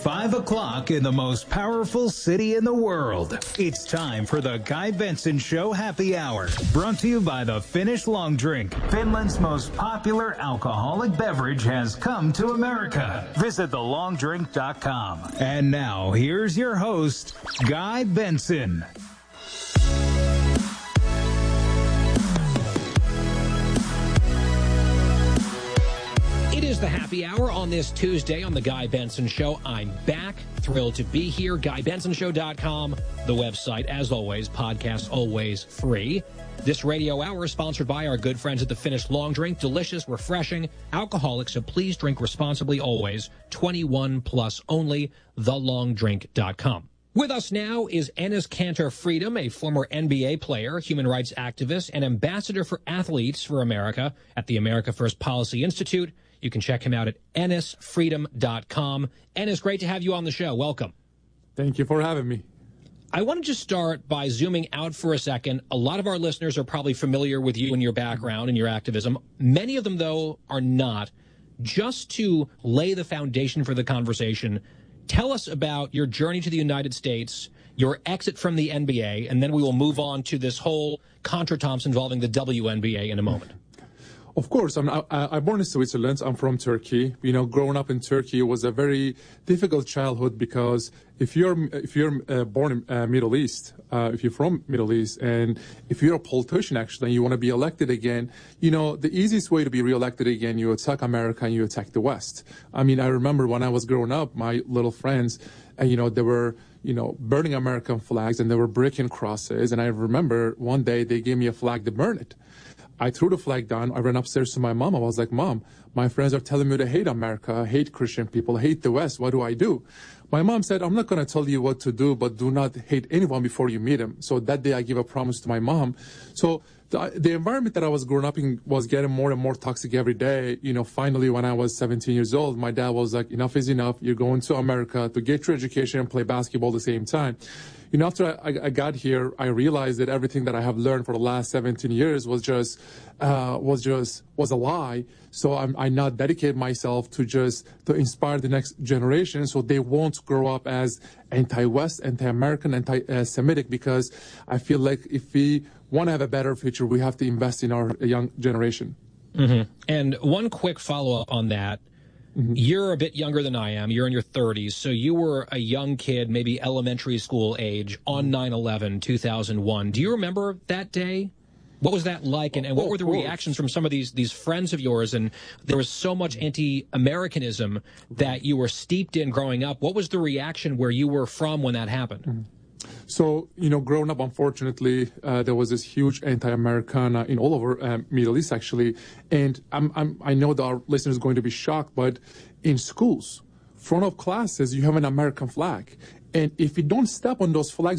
5 o'clock in the most powerful city in the world. It's time for the Guy Benson Show Happy Hour. Brought to you by the Finnish Long Drink. Finland's most popular alcoholic beverage has come to America. Visit thelongdrink.com. And now, here's your host, Guy Benson. It is the happy hour on this Tuesday on the Guy Benson Show. I'm back. Thrilled to be here. GuyBensonShow.com, the website. As always, podcast always free. This radio hour is sponsored by our good friends at the Finnish Long Drink. Delicious, refreshing, alcoholic, so please drink responsibly always. 21 plus only. TheLongDrink.com. With us now is Enes Kanter Freedom, a former NBA player, human rights activist, and ambassador for athletes for America at the America First Policy Institute. You can check him out at enesfreedom.com. Enes, great to have you on the show. Welcome. Thank you for having me. I want to just start by zooming out for a second. A lot of our listeners are probably familiar with you and your background and your activism. Many of them, though, are not. Just to lay the foundation for the conversation, tell us about your journey to the United States, your exit from the NBA, and then we will move on to this whole contretemps involving the WNBA in a moment. Of course, I'm born in Switzerland. I'm from Turkey. You know, growing up in Turkey was a very difficult childhood because if you're born in Middle East, if you're from Middle East, and if you're a politician actually, and you want to be elected again, you know, the easiest way to be reelected again, you attack America and you attack the West. I mean, I remember when I was growing up, my little friends, you know, they were, you know, burning American flags and they were breaking crosses. And I remember one day they gave me a flag to burn it. I threw the flag down. I ran upstairs to my mom. I was like, Mom, my friends are telling me to hate America, hate Christian people, hate the West. What do I do? My mom said, I'm not going to tell you what to do, but do not hate anyone before you meet him. So that day I gave a promise to my mom. So the environment that I was growing up in was getting more and more toxic every day. You know, finally, when I was 17 years old, my dad was like, enough is enough. You're going to America to get your education and play basketball at the same time. You know, after I got here, I realized that everything that I have learned for the last 17 years was a lie. So I now dedicate myself to inspire the next generation so they won't grow up as anti-West, anti-American, anti-Semitic, because I feel like if we want to have a better future, we have to invest in our young generation. Mm-hmm. And one quick follow-up on that. Mm-hmm. You're a bit younger than I am. You're in your 30s. So you were a young kid, maybe elementary school age, on 9/11, 2001. Do you remember that day? What was that like? And what were the reactions from some of these friends of yours? And there was so much anti-Americanism that you were steeped in growing up. What was the reaction where you were from when that happened? Mm-hmm. So, you know, growing up, unfortunately, there was this huge anti-Americana in all over Middle East, actually. And I know that our listeners are going to be shocked, but in schools, front of classes, you have an American flag. And if you don't step on those flags,